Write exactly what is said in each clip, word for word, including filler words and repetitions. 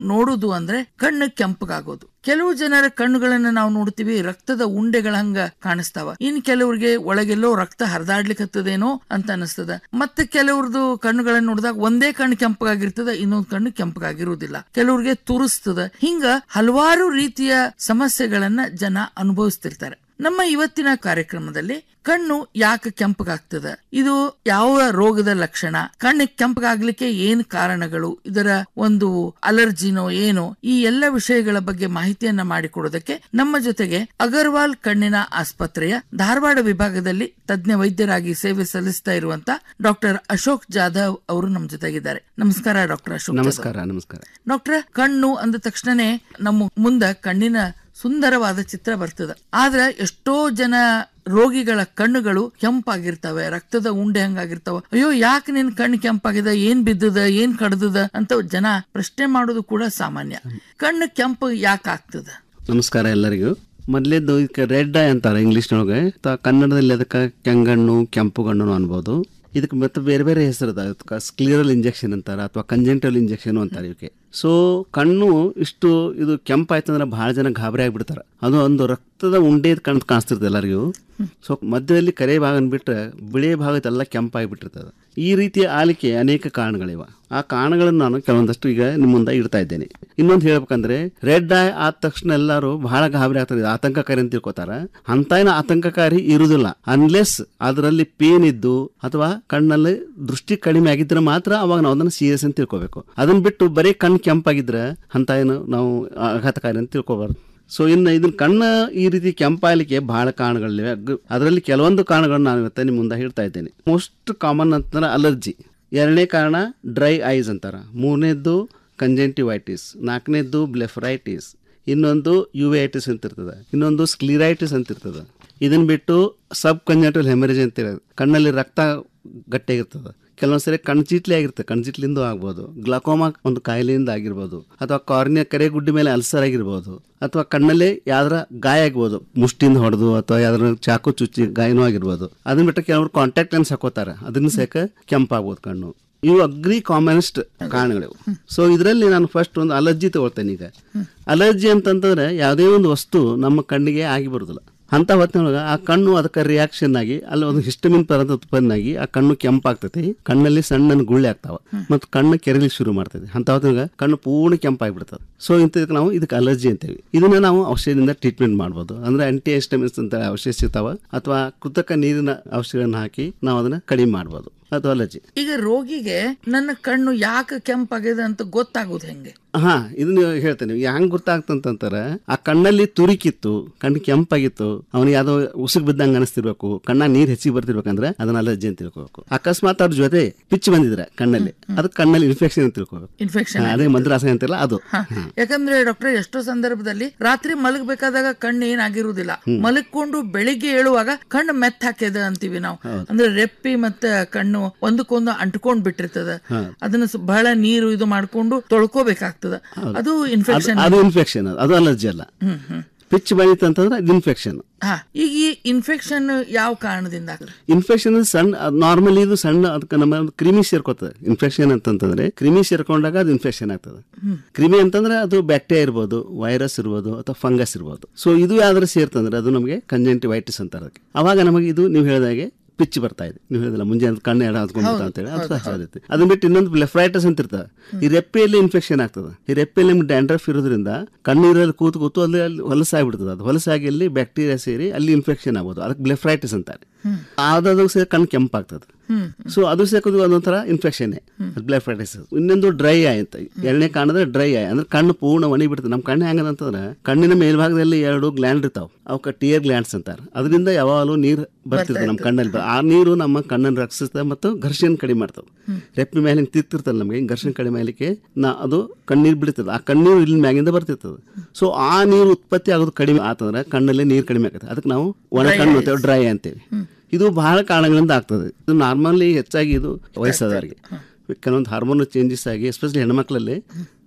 ನೋಡುದು ಅಂದ್ರೆ ಕಣ್ಣು ಕೆಂಪಗಾಗೋದು. ಕೆಲವು ಜನರ ಕಣ್ಣುಗಳನ್ನ ನಾವು ನೋಡ್ತೀವಿ ರಕ್ತದ ಉಂಡೆಗಳ ಹಂಗ ಕಾಣಿಸ್ತಾವ. ಇನ್ ಕೆಲವ್ರಿಗೆ ಒಳಗೆಲ್ಲೋ ರಕ್ತ ಹರಿದಾಡ್ಲಿಕ್ಕತ್ತದೇನೋ ಅಂತ ಅನಿಸ್ತದ. ಮತ್ತೆ ಕೆಲವ್ರದ್ದು ಕಣ್ಣುಗಳನ್ನ ನೋಡಿದಾಗ ಒಂದೇ ಕಣ್ಣು ಕೆಂಪಗಾಗಿರ್ತದ, ಇನ್ನೊಂದ್ ಕಣ್ಣು ಕೆಂಪಗಾಗಿರುವುದಿಲ್ಲ. ಕೆಲವ್ರಿಗೆ ತುರಿಸ್ತದ. ಹಿಂಗ ಹಲವಾರು ರೀತಿಯ ಸಮಸ್ಯೆಗಳನ್ನ ಜನ ಅನುಭವಿಸ್ತಿರ್ತಾರೆ. ನಮ್ಮ ಇವತ್ತಿನ ಕಾರ್ಯಕ್ರಮದಲ್ಲಿ ಕಣ್ಣು ಯಾಕೆ ಕೆಂಪಗಾಗ್ತದ, ಇದು ಯಾವ ರೋಗದ ಲಕ್ಷಣ, ಕಣ್ಣು ಕೆಂಪಗಾಗ್ಲಿಕ್ಕೆ ಏನ್ ಕಾರಣಗಳು, ಇದರ ಒಂದು ಅಲರ್ಜಿನೋ ಏನೋ, ಈ ಎಲ್ಲ ವಿಷಯಗಳ ಬಗ್ಗೆ ಮಾಹಿತಿಯನ್ನ ಮಾಡಿಕೊಡೋದಕ್ಕೆ ನಮ್ಮ ಜೊತೆಗೆ ಅಗರ್ವಾಲ್ ಕಣ್ಣಿನ ಆಸ್ಪತ್ರೆಯ ಧಾರವಾಡ ವಿಭಾಗದಲ್ಲಿ ತಜ್ಞ ವೈದ್ಯರಾಗಿ ಸೇವೆ ಸಲ್ಲಿಸ್ತಾ ಇರುವಂತ ಡಾಕ್ಟರ್ ಅಶೋಕ್ ಜಾಧವ್ ಅವರು ನಮ್ಮ ಜೊತೆಗಿದ್ದಾರೆ. ನಮಸ್ಕಾರ ಡಾಕ್ಟರ್ ಅಶೋಕ್. ನಮಸ್ಕಾರ. ನಮಸ್ಕಾರ ಡಾಕ್ಟರ್, ಕಣ್ಣು ಅಂದ ತಕ್ಷಣನೇ ನಮ್ಮ ಮುಂದ ಕಣ್ಣಿನ ಸುಂದರವಾದ ಚಿತ್ರ ಬರ್ತದ. ಆದ್ರೆ ಎಷ್ಟೋ ಜನ ರೋಗಿಗಳ ಕಣ್ಣುಗಳು ಕೆಂಪಾಗಿರ್ತವೆ, ರಕ್ತದ ಉಂಡೆ ಹಂಗಾಗಿರ್ತಾವ. ಅಯ್ಯೋ ಯಾಕೆ ನಿನ್ ಕಣ್ಣು ಕೆಂಪಾಗಿದೆ, ಏನ್ ಬಿದ್ದದ, ಏನ್ ಕಡ್ದದ ಅಂತ ಜನ ಪ್ರಶ್ನೆ ಮಾಡೋದು ಕೂಡ ಸಾಮಾನ್ಯ. ಕಣ್ಣು ಕೆಂಪು ಯಾಕೆ ಆಗ್ತದ? ನಮಸ್ಕಾರ ಎಲ್ಲರಿಗೂ. ಮೊದಲೇದು ಇದಕ್ಕೆ ರೆಡ್ ಐ ಅಂತಾರೆ ಇಂಗ್ಲಿಷ್ನೊಳಗೆ, ಕನ್ನಡದಲ್ಲಿ ಅದಕ್ಕೆ ಕೆಂಗಣ್ಣು, ಕೆಂಪು ಗಣ್ಣು ಅನ್ಬೋದು. ಇದಕ್ಕೆ ಮತ್ತೆ ಬೇರೆ ಬೇರೆ ಹೆಸರು ಅದ. ಅದಕ್ಕೆ ಸ್ಕ್ಲಿಯರಲ್ ಇಂಜೆಕ್ಷನ್ ಅಂತಾರೆ ಅಥವಾ ಕಂಜೆಂಟಲ್ ಇಂಜೆಕ್ಷನ್ ಅಂತಾರೆ ಇವಕ್ಕೆ. ಸೊ ಕಣ್ಣು ಇಷ್ಟು ಇದು ಕೆಂಪಾಯ್ತಂದ್ರೆ ಬಹಳ ಜನ ಗಾಬರಿ ಆಗ್ಬಿಡ್ತಾರೆ. ಅದು ಒಂದು ರಕ್ತದ ಉಂಡೆ ಕಣ್ ಕಾಣಿಸ್ತಿರ್ತದೆ ಎಲ್ಲರಿಗೂ. ಸೊ ಮಧ್ಯದಲ್ಲಿ ಕರೆ ಭಾಗ ಅಂದ್ಬಿಟ್ರೆ ಬಿಳಿ ಭಾಗದೆಲ್ಲ ಕೆಂಪಾಗಿಬಿಟ್ಟಿರ್ತದೆ. ಈ ರೀತಿಯ ಆಲಿಕೆ ಅನೇಕ ಕಾರಣಗಳಿವೆ. ಆ ಕಾರಣಗಳನ್ನು ನಾನು ಕೆಲವೊಂದಷ್ಟು ಈಗ ನಿಮ್ಮ ಮುಂದೆ ಇಡ್ತಾ ಇದ್ದೇನೆ. ಇನ್ನೊಂದು ಹೇಳ್ಬೇಕಂದ್ರೆ ರೆಡ್ ಐ ಆದ ತಕ್ಷಣ ಎಲ್ಲರೂ ಬಹಳ ಗಾಬರಿ ಆಗ್ತದೆ, ಆತಂಕಕಾರಿ ಅಂತ ತಿಳ್ಕೊತಾರ. ಅಂತ ಏನು ಆತಂಕಕಾರಿ ಇರುವುದಿಲ್ಲ, ಅನ್ಲೆಸ್ ಅದರಲ್ಲಿ ಪೇನ್ ಇದ್ದು ಅಥವಾ ಕಣ್ಣಲ್ಲಿ ದೃಷ್ಟಿ ಕಡಿಮೆ ಆಗಿದ್ರೆ ಮಾತ್ರ ಅವಾಗ ನಾವು ಅದನ್ನು ಸೀರಿಯಸ್ ಅಂತ ತಿಳ್ಕೊಬೇಕು. ಅದನ್ನ ಬಿಟ್ಟು ಬರೀ ಕಣ್ಣು ಕೆಂಪಾಗಿದ್ರೆ ಅಂತ ಏನು ನಾವು ಆಘಾತಕಾರಿ ಅಂತ ತಿಳ್ಕೊಬಾರ್ದು. ಸೊ ಇನ್ನು ಇದನ್ನ ಕಣ್ಣ ಈ ರೀತಿ ಕೆಂಪಾಗಲಿಕ್ಕೆ ಬಹಳ ಕಾರಣಗಳಿವೆ. ಅದರಲ್ಲಿ ಕೆಲವೊಂದು ಕಾರಣಗಳನ್ನು ನಾನು ಇವತ್ತು ನಿಮ್ಮ ಮುಂದೆ ಹೇಳ್ತಾ ಇದ್ದೇನೆ. ಮೋಸ್ಟ್ ಕಾಮನ್ ಅಂತಂದ್ರೆ ಅಲರ್ಜಿ. ಎರಡನೇ ಕಾರಣ ಡ್ರೈ ಐಸ್ ಅಂತಾರೆ. ಮೂರನೇದ್ದು ಕಂಜೆಂಟಿವೈಟಿಸ್. ನಾಲ್ಕನೇದ್ದು ಬ್ಲೆಫರೈಟಿಸ್. ಇನ್ನೊಂದು ಯುವೈಟಿಸ್ ಅಂತ ಇರ್ತದೆ. ಇನ್ನೊಂದು ಸ್ಕ್ಲಿರೈಟಿಸ್ ಅಂತ ಇರ್ತದೆ. ಇದನ್ನ ಬಿಟ್ಟು ಸಬ್ ಕಂಜೆಂಟಲ್ ಹೆಮರೇಜ್ ಅಂತ ಇರೋದು, ಕಣ್ಣಲ್ಲಿ ರಕ್ತ ಗಟ್ಟಿಯಾಗಿರ್ತದೆ. ಕೆಲವೊಂದ್ಸರಿ ಕಣ್ಚಿಟ್ಲಿ ಆಗಿರ್ತದೆ, ಕಣ್ಚಿಟ್ಲಿಂದ ಆಗ್ಬೋದು. ಗ್ಲಾಕೋಮಾ ಒಂದು ಕಾಯಿಲೆಯಿಂದ ಆಗಿರ್ಬೋದು, ಅಥವಾ ಕಾರ್ನಿಯ ಕರೆಗುಡ್ಡಿ ಮೇಲೆ ಅಲ್ಸರ್ ಆಗಿರ್ಬೋದು, ಅಥವಾ ಕಣ್ಣಲ್ಲಿ ಯಾವ್ದಾರ ಗಾಯ ಆಗ್ಬೋದು, ಮುಷ್ಟಿಯಿಂದ ಹೊಡೆದು ಅಥವಾ ಯಾವ್ದಾರ ಚಾಕು ಚುಚ್ಚಿ ಗಾಯನೂ ಆಗಿರ್ಬೋದು. ಅದನ್ನ ಬಿಟ್ಟು ಕೆಲವರು ಕಾಂಟ್ಯಾಕ್ಟ್ ಲೆನ್ಸ್ ಹಾಕೋತಾರೆ, ಅದನ್ನ ಸಹ ಕೆಂಪಾಗ್ಬೋದು ಕಣ್ಣು. ಇವು ಅಗ್ರಿ ಕಾಮನೆಸ್ಟ್ ಕಾರಣಗಳಿವು. ಸೊ ಇದರಲ್ಲಿ ನಾನು ಫಸ್ಟ್ ಒಂದು ಅಲರ್ಜಿ ತಗೊಳ್ತೇನೆ. ಈಗ ಅಲರ್ಜಿ ಅಂತಂತಂದ್ರೆ ಯಾವುದೇ ಒಂದು ವಸ್ತು ನಮ್ಮ ಕಣ್ಣಿಗೆ ಆಗಿ ಬರುದಿಲ್ಲ. ಅಂತ ಹೊತ್ತಿನೊಳಗ ಆ ಕಣ್ಣು ಅದಕ್ಕೆ ರಿಯಾಕ್ಷನ್ ಆಗಿ ಅಲ್ಲಿ ಒಂದು ಹಿಸ್ಟಮಿನ್ ಪದಾರ್ಥ ಉತ್ಪನ್ನ ಆಗಿ ಆ ಕಣ್ಣು ಕೆಂಪಾಗ್ತೈತಿ. ಕಣ್ಣಲ್ಲಿ ಸಣ್ಣ ಗುಳ್ಳೆ ಆಗ್ತಾವ ಮತ್ತು ಕಣ್ಣು ಕೆರೆಲಿಕ್ಕೆ ಶುರು ಮಾಡ್ತೈತಿ. ಅಂತ ಹೊತ್ತಿನಾಗ ಕಣ್ಣು ಪೂರ್ಣ ಕೆಂಪಾಗಿಬಿಡ್ತದೆ. ಸೊ ಇಂಥದಕ್ಕೆ ನಾವು ಇದಕ್ಕೆ ಅಲರ್ಜಿ ಅಂತೇವಿ. ಇದನ್ನ ನಾವು ಔಷಧಿಯಿಂದ ಟ್ರೀಟ್ಮೆಂಟ್ ಮಾಡ್ಬೋದು. ಅಂದ್ರೆ ಆಂಟಿ ಹಿಸ್ಟಮಿನ್ಸ್ ಅಂತ ಔಷಧಿ ಸಿಗ್ತಾವ, ಅಥವಾ ಕೃತಕ ನೀರಿನ ಔಷಧಿಗಳನ್ನ ಹಾಕಿ ನಾವು ಅದನ್ನ ಕಡಿಮೆ ಮಾಡ್ಬೋದು. ಅದು ಅಲರ್ಜಿ. ಈಗ ರೋಗಿಗೆ ನನ್ನ ಕಣ್ಣು ಯಾಕೆ ಕೆಂಪಾಗಿದೆ ಅಂತ ಗೊತ್ತಾಗೋದು ಹೆಂಗೆ? ಹಾ ಇದನ್ನ ಹೇಳ್ತೇನೆ. ಹೆಂಗ್ ಗೊತ್ತಾಗ್ತಂತಾರೆ, ಆ ಕಣ್ಣಲ್ಲಿ ತುರಿಕಿತ್ತು, ಕಣ್ಣು ಕೆಂಪಾಗಿತ್ತು, ಅವ್ನಿಗೆ ಯಾವ್ದೋ ಉಸುಕ್ ಬಿದ್ದಂಗ ಅನಿಸ್ತಿರ್ಬೇಕು, ಕಣ್ಣ ನೀರ್ ಹೆಚ್ಚಿಗೆ ಬರ್ತಿರ್ಬೇಕಂದ್ರೆ ಅದನ್ನ ಅಲರ್ಜಿ ಅಂತ ತಿಳ್ಕೋಬೇಕು. ಅಕಸ್ಮಾತ್ ಅವ್ರ ಜೊತೆ ಪಿಚ್ ಬಂದಿದ್ರೆ ಕಣ್ಣಲ್ಲಿ, ಅದಕ್ಕೆ ಕಣ್ಣಲ್ಲಿ ಇನ್ಫೆಕ್ಷನ್ ಅಂತ ತಿಳ್ಕೋಬೇಕು. ಇನ್ಫೆಕ್ಷನ್ ಅದೇ ಮದ್ರಾಸ ಅಂತಿಲ್ಲ ಅದು. ಯಾಕಂದ್ರೆ ಡಾಕ್ಟರ್ ಎಷ್ಟೋ ಸಂದರ್ಭದಲ್ಲಿ ರಾತ್ರಿ ಮಲಗಬೇಕಾದಾಗ ಕಣ್ಣು ಏನಾಗಿರುವುದಿಲ್ಲ, ಮಲಗ್ಕೊಂಡು ಬೆಳಿಗ್ಗೆ ಏಳುವಾಗ ಕಣ್ಣು ಮೆತ್ತ ಹಾಕ್ಯದ ಅಂತೀವಿ ನಾವು. ಅಂದ್ರೆ ರೆಪ್ಪಿ ಮತ್ತೆ ಕಣ್ಣು ಒಂದಕ್ಕೊಂದು ಅಂಟ್ಕೊಂಡ್ ಬಿಟ್ಟಿರ್ತದ. ಅದನ್ನ ಬಹಳ ನೀರು ಇದು ಮಾಡ್ಕೊಂಡು ತೊಳ್ಕೋಬೇಕಾಗ್ತದ. ಅದು ಇನ್ಫೆಕ್ಷನ್. ಅದು ಇನ್ಫೆಕ್ಷನ್, ಅದು ಅಲರ್ಜಿ ಅಲ್ಲ. ಪಿಚ್ ಬಂದಿತ್ತು ಅಂತಂದ್ರೆ ಅದು ಇನ್ಫೆಕ್ಷನ್. ಈಗ ಈ ಇನ್ಫೆಕ್ಷನ್ ಯಾವ ಕಾರಣದಿಂದ? ಇನ್ಫೆಕ್ಷನ್ ಸಣ್ಣ ನಾರ್ಮಲಿ ಇದು ಸಣ್ಣ ಅದಕ್ಕೆ ನಮ್ಮ ಕ್ರಿಮಿ ಸೇರ್ಕೋತದೆ. ಇನ್ಫೆಕ್ಷನ್ ಅಂತಂದ್ರೆ ಕ್ರಿಮಿ ಸೇರ್ಕೊಂಡಾಗ ಅದು ಇನ್ಫೆಕ್ಷನ್ ಆಗ್ತದೆ. ಕ್ರಿಮಿ ಅಂತಂದ್ರೆ ಅದು ಬ್ಯಾಕ್ಟೀರಿಯಾ ಇರ್ಬೋದು, ವೈರಸ್ ಇರ್ಬೋದು, ಅಥವಾ ಫಂಗಸ್ ಇರ್ಬೋದು. ಸೊ ಇದು ಯಾವ್ದಾರು ಸೇರ್ತಂದ್ರೆ ಅದು ನಮಗೆ ಕಂಜೆಂಟಿವೈಟಿಸ್ ಅಂತಾರೆ. ಅದಕ್ಕೆ ಅವಾಗ ನಮಗೆ ಇದು ನೀವು ಹೇಳಿದಾಗೆ ಪಿಚ್ ಬರ್ತಾ ಇದೆ. ನೀವು ಹೇಳಿದಿಲ್ಲ ಮುಂಜಾನೆ ಕಣ್ಣು ಎಡ ಹತ್ಕೊಂಡ್ಬಿಡ್ತಾ ಅಂತ ಹೇಳಿ, ಅದು ಸಾಧ್ಯತೆ. ಅದನ್ನ ಬಿಟ್ಟು ಇನ್ನೊಂದು ಬ್ಲೆಫರೈಟಿಸ್ ಅಂತ ಇರ್ತದೆ. ಈ ರೆಪ್ಪೆಯಲ್ಲಿ ಇನ್ಫೆಕ್ಷನ್ ಆಗ್ತದೆ. ಈ ರೆಪ್ಪೆಯಲ್ಲಿ ನಿಮ್ಗೆ ಡ್ಯಾಂಡ್ರಫ್ ಇರೋದ್ರಿಂದ ಕಣ್ಣೀರಲ್ಲಿ ಕೂತು ಕೂತು ಅಲ್ಲಿ ಅಲ್ಲಿ ಹೊಲಸಾಗ್ಬಿಡ್ತದೆ. ಅದು ಹೊಲಸಾಗಿ ಅಲ್ಲಿ ಬ್ಯಾಕ್ಟೀರಿಯಾ ಸೇರಿ ಅಲ್ಲಿ ಇನ್ಫೆಕ್ಷನ್ ಆಗ್ಬೋದು. ಅದಕ್ಕೆ ಬ್ಲೆಫರೈಟಿಸ್ ಅಂತಾರೆ. ಆದಾಗ ಸೇರಿ ಕಣ್ಣು ಕೆಂಪಾಗ್ತದೆ. ಸೊ ಅದು ಸೇಕೋದು ಒಂದೊಂಥರ ಇನ್ಫೆಕ್ಷನ್ ಬ್ಲೆಫರೈಟಿಸ್. ಇನ್ನೊಂದು ಡ್ರೈ ಐ ಅಂತ. ಎರಡನೇ ಕಾರಣದ್ರೆ ಡ್ರೈ ಐ ಅಂದ್ರೆ ಕಣ್ಣು ಪೂರ್ಣ ಒಣಗಿ ಬಿಡ್ತದೆ. ನಮ್ಮ ಕಣ್ಣು ಹೆಂಗಂತಂದ್ರೆ ಕಣ್ಣಿನ ಮೇಲ್ಭಾಗದಲ್ಲಿ ಎರಡು ಗ್ಲ್ಯಾಂಡ್ ಇರ್ತಾವ, ಅವಕ್ಕೆ ಟಿಯರ್ ಗ್ಲ್ಯಾಂಡ್ಸ್ ಅಂತಾರೆ. ಅದರಿಂದ ಯಾವಾಗಲೂ ನೀರು ಬರ್ತಿರ್ತದೆ ನಮ್ಮ ಕಣ್ಣಲ್ಲಿ. ಆ ನೀರು ನಮ್ಮ ಕಣ್ಣನ್ನು ರಕ್ಷಿಸ್ತದೆ ಮತ್ತು ಘರ್ಷಣೆ ಕಡಿಮೆ ಮಾಡ್ತಾವೆ. ರೆಪ್ಪಿ ಮೇಲೆ ಹಿಂಗೆ ತಿರ್ತಿರ್ತದೆ ನಮಗೆ, ಘರ್ಷಣೆ ಕಡಿಮೆ ಮಾಡಲಿಕ್ಕೆ ನಾ ಅದು ಕಣ್ಣೀರು ಬಿಡ್ತದೆ. ಆ ಕಣ್ಣೀರು ಇಲ್ಲಿ ಮ್ಯಾಗಿಂದ ಬರ್ತಿರ್ತದೆ. ಸೊ ಆ ನೀರು ಉತ್ಪತ್ತಿ ಆಗೋದು ಕಡಿಮೆ ಆತಂದ್ರೆ ಕಣ್ಣಲ್ಲಿ ನೀರು ಕಡಿಮೆ ಆಗುತ್ತೆ. ಅದಕ್ಕೆ ನಾವು ಒಣ ಕಣ್ಣು ಅಂತೇವೆ, ಡ್ರೈ ಅಂತೇವಿ. ಇದು ಬಹಳ ಕಾರಣಗಳಿಂದ ಆಗ್ತದೆ. ಇದು ನಾರ್ಮಲಿ ಹೆಚ್ಚಾಗಿ ಇದು ವಯಸ್ಸಾದವರಿಗೆ ಕೆಲವೊಂದು ಹಾರ್ಮೋನ್ ಚೇಂಜಸ್ ಆಗಿ, ಎಸ್ಪೆಷಲಿ ಹೆಣ್ಮಕ್ಳಲ್ಲಿ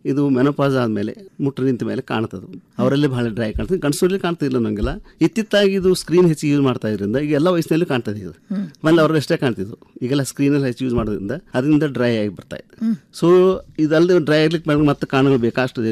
ಇದು ಮೆನೋಪಾಸ್ ಆದಮೇಲೆ ಮುಟ್ಟು ನಿಂತ ಮೇಲೆ ಕಾಣ್ತದೆ. ಅವರಲ್ಲಿ ಬಹಳ ಡ್ರೈ ಕಾಣ್ತದೆ, ಗಂಡಸರಲ್ಲಿ ಕಾಣ್ತಿಲ್ಲ ನಂಗೆಲ್ಲ. ಇತ್ತಿತ್ತಾಗಿ ಇದು ಸ್ಕ್ರೀನ್ ಹೆಚ್ಚು ಯೂಸ್ ಮಾಡ್ತಾ ಇದ್ರಿಂದ ಈಗ ಎಲ್ಲ ವಯಸ್ಸಿನಲ್ಲೂ ಕಾಣ್ತದೆ. ಇದು ಮೊದಲು ಅವ್ರಲ್ಲಿ ಅಷ್ಟೇ ಕಾಣ್ತಿದ್ವು, ಈಗೆಲ್ಲ ಸ್ಕ್ರೀನಲ್ಲಿ ಹೆಚ್ಚು ಯೂಸ್ ಮಾಡೋದ್ರಿಂದ ಅದರಿಂದ ಡ್ರೈ ಆಗಿ ಬರ್ತಾ ಇದೆ. ಸೊ ಇದಲ್ಲದೆ ಡ್ರೈ ಆಗ್ಲಿಕ್ಕೆ ಮತ್ತೆ ಕಾರಣಗಳು ಬೇಕಾಗ್ತದೆ.